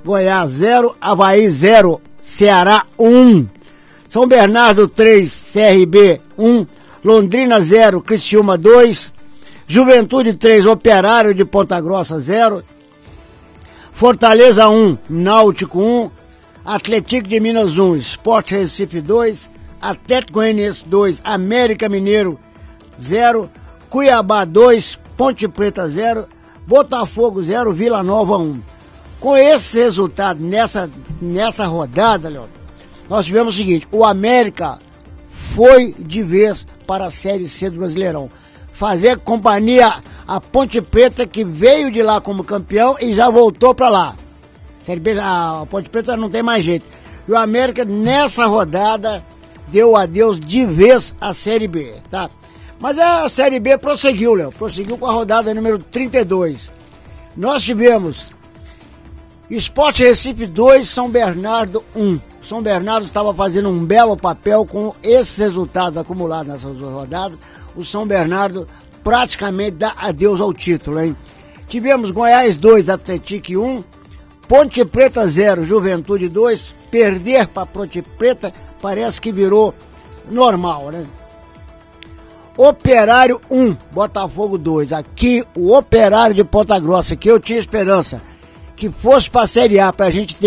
Goiás 0, Avaí 0, Ceará 1, São Bernardo 3, CRB 1, Londrina 0, Criciúma 2, Juventude 3, Operário de Ponta Grossa 0, Fortaleza 1, Náutico 1, Atlético de Minas 1, Sport Recife 2, Atlético Goianiense 2, América Mineiro 0, Cuiabá 2, Ponte Preta 0, Botafogo 0, Vila Nova 1. Com esse resultado nessa rodada, Leandro, nós tivemos o seguinte: o América foi de vez para a Série C do Brasileirão. Fazer companhia a Ponte Preta, que veio de lá como campeão e já voltou para lá. Série B, a Ponte Preta não tem mais jeito. E o América, nessa rodada, deu adeus de vez à Série B, tá? Mas a Série B prosseguiu, Léo. Prosseguiu com a rodada número 32. Nós tivemos Sport Recife 2, São Bernardo 1. São Bernardo estava fazendo um belo papel com esses resultados acumulados nessas duas rodadas. O São Bernardo praticamente dá adeus ao título, hein? Tivemos Goiás 2, Atlético 1, Ponte Preta 0, Juventude 2. Perder para Ponte Preta parece que virou normal, né? Operário 1, Botafogo 2. Aqui o Operário de Ponta Grossa, que eu tinha esperança que fosse para a Série A, pra gente ter